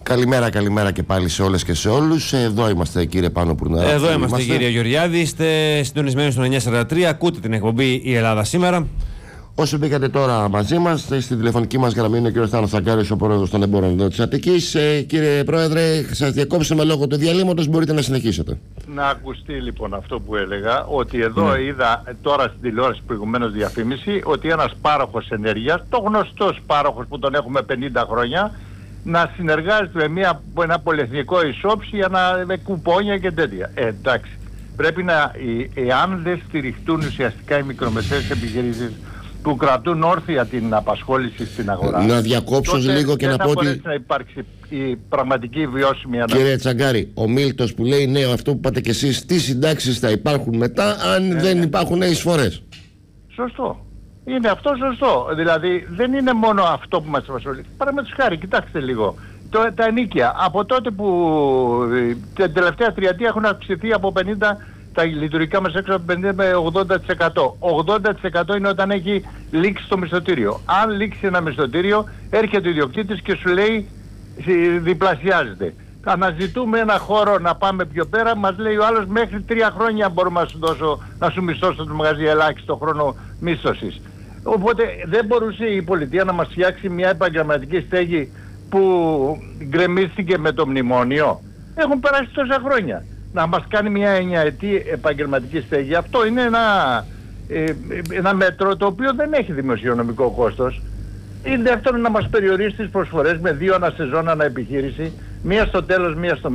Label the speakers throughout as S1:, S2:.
S1: Καλημέρα και πάλι σε όλες και σε όλους. Εδώ είμαστε, κύριε Πάνο Πουρναρά.
S2: Εδώ είμαστε, κύριε Γεωργιάδη. Είστε συντονισμένοι στο 943. Ακούτε την εκπομπή Η Ελλάδα Σήμερα.
S1: Όσοι μπήκατε τώρα μαζί μας, στη τηλεφωνική μας γραμμή είναι ο κύριος Θάνος Τσαγκάρης, ο πρόεδρος των εμπόρων εδώ της Αττικής. Κύριε Πρόεδρε, σας διακόψαμε λόγω του διαλύματος, μπορείτε να συνεχίσετε.
S3: Να ακουστεί λοιπόν αυτό που έλεγα, ότι εδώ είδα τώρα στην τηλεόραση προηγουμένως διαφήμιση, ότι ένας πάροχος ενέργειας, το γνωστός πάροχος που τον έχουμε 50 χρόνια, να συνεργάζεται με ένα πολυεθνικό ισόψη για να κουπόνια και τέτοια. Εντάξει, πρέπει να, εάν δεν στηριχτούν ουσιαστικά οι μικρομεσαίες επιχειρήσεις που κρατούν όρθια την απασχόληση στην αγορά,
S1: να διακόψω λίγο και να πω ότι
S3: δεν θα υπάρξει η πραγματική βιώσιμη ανάπτυξη.
S1: Κύριε Τσαγκάρη, ο Μίλτος που λέει ναι, αυτό που είπατε και εσείς, τι συντάξεις θα υπάρχουν μετά αν δεν υπάρχουν εισφορές.
S3: Σωστό. Είναι αυτό σωστό. Δηλαδή δεν είναι μόνο αυτό που μας απασχολεί. Παραδείγματος χάρη, κοιτάξτε λίγο. Τα ενοίκια. Από τότε που την τελευταία τριετία έχουν αυξηθεί από 50 τα λειτουργικά μας έξω από 50 με 80%. 80% είναι όταν έχει λήξει το μισθωτήριο. Αν λήξει ένα μισθωτήριο, έρχεται ο ιδιοκτήτης και σου λέει διπλασιάζεται. Αναζητούμε ένα χώρο να πάμε πιο πέρα, μας λέει ο άλλος μέχρι 3 χρόνια μπορούμε να σου μισθώσω το μαγαζί ελάχιστο χρόνο μίσθωσης. Οπότε δεν μπορούσε η πολιτεία να μας φτιάξει μια επαγγελματική στέγη που γκρεμίστηκε με το μνημόνιο. Έχουν περάσει τόσα χρόνια. Να μας κάνει μια 9ετή επαγγελματική στέγη. Αυτό είναι ένα μέτρο το οποίο δεν έχει δημοσιονομικό κόστος. Είναι δεύτερον να μας περιορίσει τις προσφορές με 2 ανασεζόν ανά επιχείρηση, μία στο τέλος,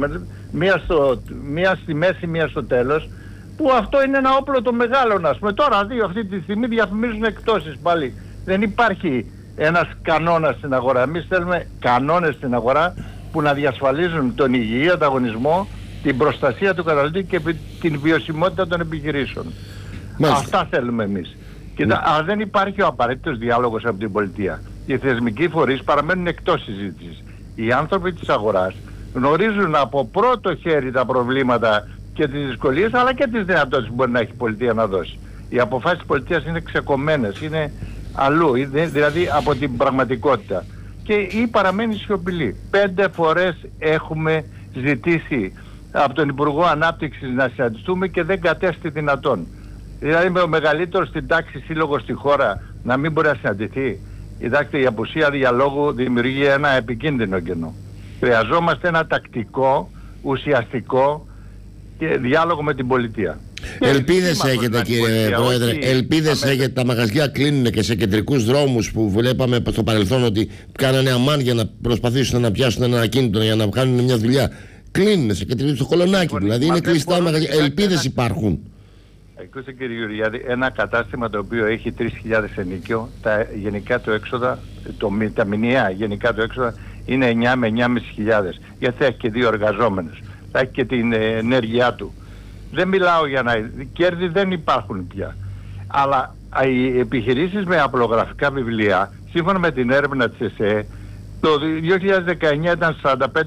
S3: μία στη μέση, μία στο τέλος, που αυτό είναι ένα όπλο το μεγάλο, ας πούμε. Τώρα αυτή τη στιγμή διαφημίζουν εκπτώσεις πάλι. Δεν υπάρχει ένας κανόνας στην αγορά. Εμείς θέλουμε κανόνες στην αγορά που να διασφαλίζουν τον υγιή ανταγωνισμό, την προστασία του καταναλωτή και την βιωσιμότητα των επιχειρήσεων. Μάλιστα. Αυτά θέλουμε εμείς. Αλλά δεν υπάρχει ο απαραίτητος διάλογος από την πολιτεία. Οι θεσμικοί φορείς παραμένουν εκτός συζήτησης. Οι άνθρωποι της αγοράς γνωρίζουν από πρώτο χέρι τα προβλήματα και τις δυσκολίες, αλλά και τις δυνατότητες που μπορεί να έχει η πολιτεία να δώσει. Οι αποφάσεις της πολιτείας είναι ξεκομμένες, είναι αλλού, δηλαδή από την πραγματικότητα. Και ή παραμένει σιωπηλή. 5 φορές έχουμε ζητήσει από τον Υπουργό Ανάπτυξης να συναντηθούμε και δεν κατέστη δυνατόν. Δηλαδή με ο μεγαλύτερος στην τάξη σύλλογο στη χώρα να μην μπορεί να συναντηθεί. Κοιτάξτε, η απουσία διαλόγου δημιουργεί ένα επικίνδυνο κενό. Χρειαζόμαστε ένα τακτικό, ουσιαστικό και διάλογο με την πολιτεία.
S1: Ελπίδες έχετε, κύριε Πρόεδρε, ελπίδες έχετε? Τα μαγαζιά κλείνουν και σε κεντρικούς δρόμους που βλέπαμε στο παρελθόν ότι κάνανε αμάν για να προσπαθήσουν να πιάσουν ένα ακίνητο για να κάνουν μια δουλειά. Κλείνουν σε κεντρικούς, στο Κολονάκι δηλαδή, είναι κλειστά μαγαζιά. Ελπίδες υπάρχουν?
S3: Ακούστε, κύριε Γεωργιάδη, ένα κατάστημα το οποίο έχει 3.000 ενοίκιο, τα γενικά του έξοδα, τα μηνιαία γενικά του έξοδα είναι 9 με 9.500, γιατί θα έχει και 2 εργαζόμενους, θα έχει και την ενέργειά του. Δεν μιλάω για κέρδη δεν υπάρχουν πια. Αλλά οι επιχειρήσεις με απλογραφικά βιβλία, σύμφωνα με την έρευνα της ΕΣΕ, το 2019 ήταν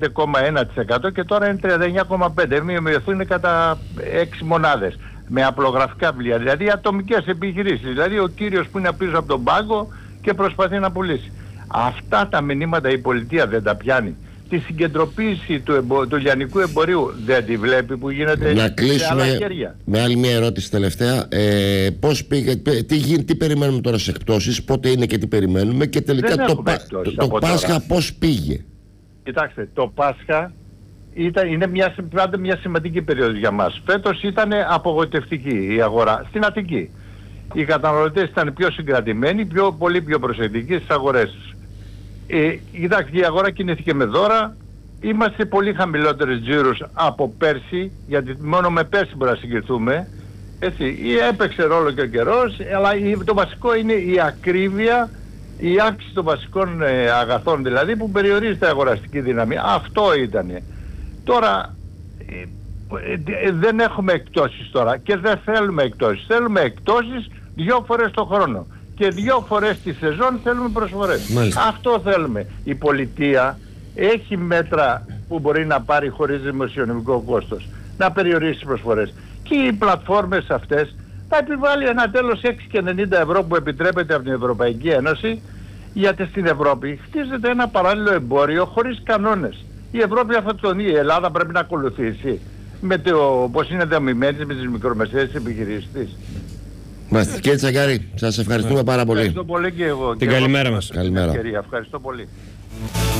S3: 45,1% και τώρα είναι 39,5%. Μειωθούν κατά 6 μονάδες. Με απλογραφικά βιβλία, δηλαδή ατομικές επιχειρήσεις, δηλαδή ο κύριος που είναι πίσω από τον πάγκο και προσπαθεί να πουλήσει. Αυτά τα μηνύματα η πολιτεία δεν τα πιάνει. Τη συγκεντρωποίηση του λιανικού εμπορίου δεν τη βλέπει που γίνεται σε άλλα χέρια.
S1: Με άλλη μια ερώτηση τελευταία. Πώς πήγε, τι περιμένουμε τώρα στις εκπτώσεις, πότε είναι και τι περιμένουμε, και τελικά το Πάσχα πώς πήγε?
S3: Κοιτάξτε, το Πάσχα είναι πάντα μια σημαντική περίοδος για μας. Φέτος ήταν απογοητευτική η αγορά στην Αττική. Οι καταναλωτές ήταν πιο συγκρατημένοι, πολύ πιο προσεκτικοί στις αγορές τους. Κοιτάξτε, η αγορά κινήθηκε με δώρα. Είμαστε πολύ χαμηλότερες τζίρους από πέρσι, γιατί μόνο με πέρσι μπορούμε να συγκριθούμε. Έτσι, έπαιξε ρόλο και ο καιρός, αλλά το βασικό είναι η ακρίβεια, η αύξηση των βασικών αγαθών, δηλαδή, που περιορίζει την αγοραστική δύναμη. Αυτό ήτανε. Τώρα δεν έχουμε εκπτώσεις τώρα και δεν θέλουμε εκπτώσεις. Θέλουμε εκπτώσεις 2 φορές το χρόνο και 2 φορές τη σεζόν θέλουμε προσφορές. Μάλιστα. Αυτό θέλουμε. Η πολιτεία έχει μέτρα που μπορεί να πάρει χωρίς δημοσιονομικό κόστος, να περιορίσει τις προσφορές. Και οι πλατφόρμες αυτές θα επιβάλλει ένα τέλος 6,90 ευρώ που επιτρέπεται από την Ευρωπαϊκή Ένωση, γιατί στην Ευρώπη χτίζεται ένα παράλληλο εμπόριο χωρίς κανόνες. Η Ευρώπη αυτοκτονεί. Η Ελλάδα πρέπει να ακολουθήσει με το πώς είναι δομημένη με τις μικρομεσαίες επιχειρήσεις της.
S1: Μάλιστα. Κύριε Τσαγκάρη, σας ευχαριστούμε πάρα πολύ.
S3: Ευχαριστώ πολύ και εγώ.
S2: Την καλημέρα μας.
S1: Καλημέρα.
S3: Ευχαριστώ πολύ.